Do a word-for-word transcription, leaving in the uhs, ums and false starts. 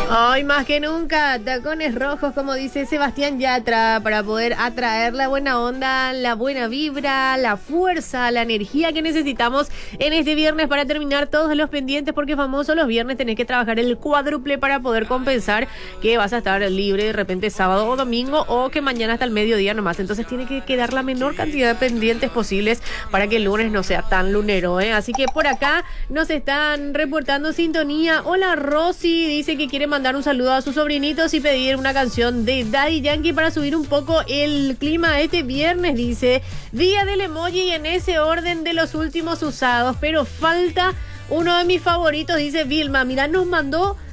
Hoy más que nunca, tacones rojos, como dice Sebastián Yatra, para poder atraer la buena onda, la buena vibra, la fuerza, la energía que necesitamos en este viernes para terminar todos los pendientes, porque famoso los viernes tenés que trabajar el cuádruple para poder compensar que vas a estar libre de repente sábado o domingo, o que mañana hasta el mediodía nomás. Entonces tiene que quedar la menor cantidad de pendientes posibles para que el lunes no sea tan lunero, ¿eh? Así que por acá nos están reportando sintonía. Hola Rosy, dice que quiere mandar un saludo a sus sobrinitos y pedir una canción de Daddy Yankee para subir un poco el clima este viernes. Dice, día del emoji en ese orden de los últimos usados, pero falta uno de mis favoritos, dice Vilma. Mira, nos mandó